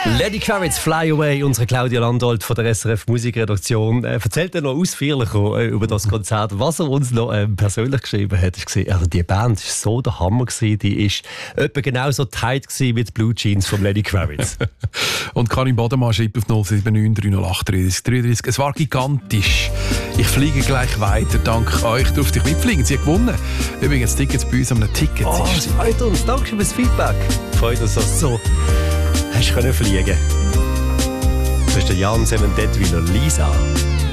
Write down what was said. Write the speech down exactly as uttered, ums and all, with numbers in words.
Lenny Kravitz, Fly Away, unsere Claudia Landolt von der S R F Musikredaktion, äh, erzählt er noch ausführlicher äh, über das Konzert. Was er uns noch äh, persönlich geschrieben hat, ist gesehen, also die Band war so der Hammer gewesen, die ist etwa genauso tight gewesen wie die Blue Jeans von Lenny Kravitz. Und Karin Bodemann schreibt auf null sieben neun drei null acht drei drei drei. Es war gigantisch. Ich fliege gleich weiter. Dank euch durfte ich mitfliegen. Sie hat gewonnen. Übrigens Tickets bei uns an einem Ticket. Oh, es freut uns. Danke für das Feedback. Freut uns, dass du so hast können fliegen. Das ist der Jan Semendet Wieler Lisa.